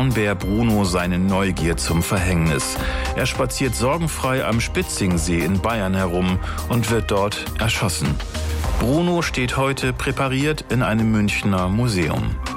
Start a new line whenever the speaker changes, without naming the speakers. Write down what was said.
Braunbär Bruno seine Neugier zum Verhängnis. Er spaziert sorgenfrei am Spitzingsee in Bayern herum und wird dort erschossen. Bruno steht heute präpariert in einem Münchner Museum.